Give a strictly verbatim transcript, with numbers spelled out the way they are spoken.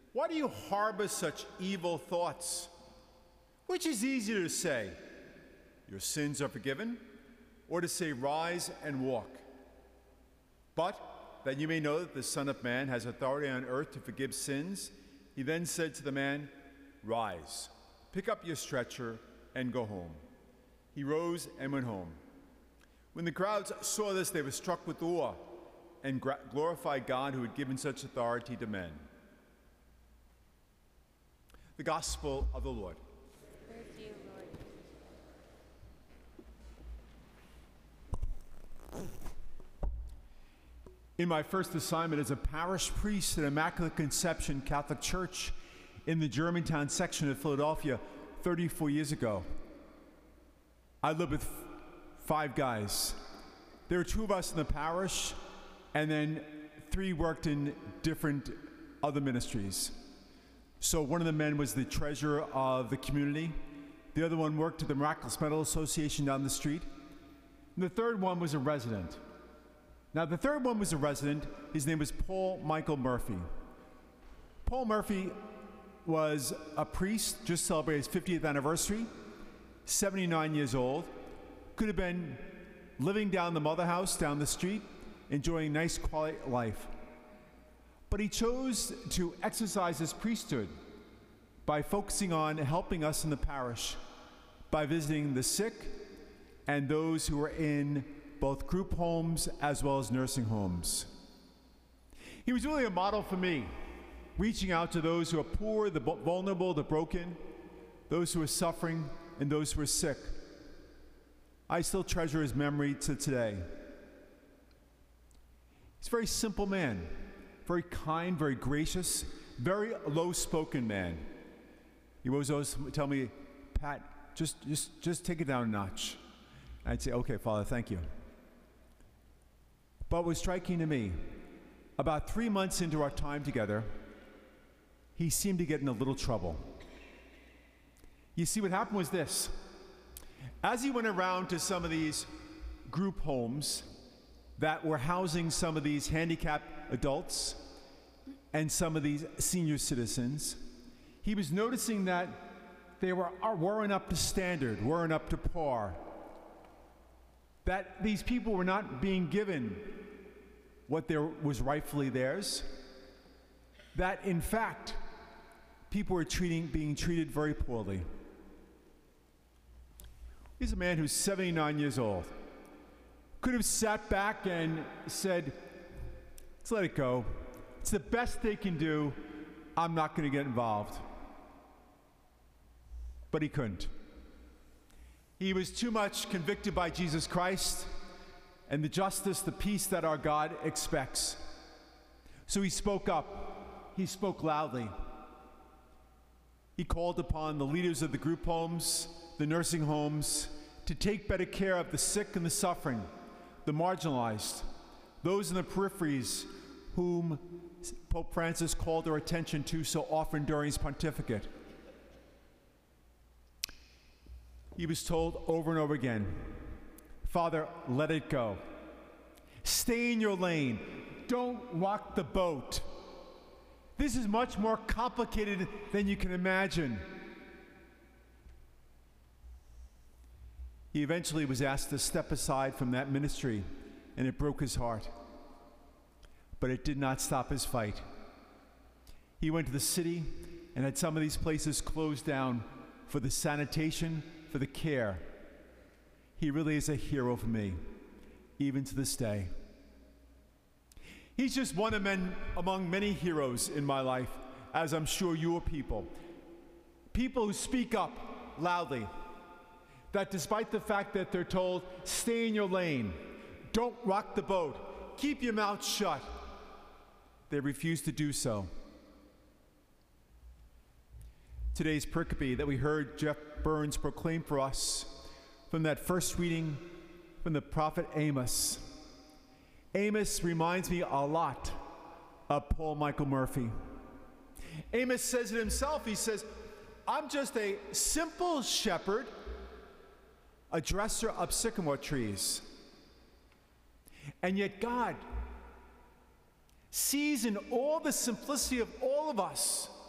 Why do you harbor such evil thoughts? Which is easier to say, your sins are forgiven, or to say, rise and walk? But that you may know that the Son of Man has authority on earth to forgive sins, he then said to the man, rise, pick up your stretcher, and go home. He rose and went home. When the crowds saw this, they were struck with awe and glorified God who had given such authority to men. The Gospel of the Lord. Praise to you, Lord. In my first assignment as a parish priest at Immaculate Conception Catholic Church in the Germantown section of Philadelphia thirty-four years ago, I lived with five guys. There were two of us in the parish, and then three worked in different other ministries. So one of the men was the treasurer of the community. The other one worked at the Miraculous Medal Association down the street. And the third one was a resident. Now, the third one was a resident. His name was Paul Michael Murphy. Paul Murphy was a priest, just celebrated his fiftieth anniversary, seventy-nine years old, could have been living down the mother house down the street, enjoying nice quality life. But he chose to exercise his priesthood by focusing on helping us in the parish, by visiting the sick and those who were in both group homes as well as nursing homes. He was really a model for me, reaching out to those who are poor, the vulnerable, the broken, those who are suffering, and those who are sick. I still treasure his memory to today. He's a very simple man, very kind, very gracious, very low-spoken man. He was always tell me, Pat, just, just, just take it down a notch. I'd say, okay, Father, thank you. But what was striking to me, about three months into our time together, he seemed to get in a little trouble. You see, what happened was this. As he went around to some of these group homes that were housing some of these handicapped adults and some of these senior citizens, he was noticing that they were, weren't up to standard, weren't up to par, that these people were not being given what there was rightfully theirs, that in fact, people were treating, being treated very poorly. He's a man who's seventy-nine years old. Could have sat back and said, let's let it go. It's the best they can do. I'm not going to get involved. But he couldn't. He was too much convicted by Jesus Christ and the justice, the peace that our God expects. So he spoke up. He spoke loudly. He called upon the leaders of the group homes, the nursing homes, to take better care of the sick and the suffering, the marginalized, those in the peripheries whom Pope Francis called our attention to so often during his pontificate. He was told over and over again, Father, let it go. Stay in your lane. Don't rock the boat. This is much more complicated than you can imagine. He eventually was asked to step aside from that ministry, and it broke his heart. But it did not stop his fight. He went to the city and had some of these places closed down for the sanitation, for the care. He really is a hero for me, even to this day. He's just one of men among many heroes in my life, as I'm sure you are people. People who speak up loudly, that despite the fact that they're told, stay in your lane, don't rock the boat, keep your mouth shut, they refuse to do so. Today's pericope that we heard Jeff Burns proclaim for us from that first reading from the prophet Amos. Amos reminds me a lot of Paul Michael Murphy. Amos says it himself. He says, I'm just a simple shepherd, a dresser of sycamore trees. And yet God sees in all the simplicity of all of us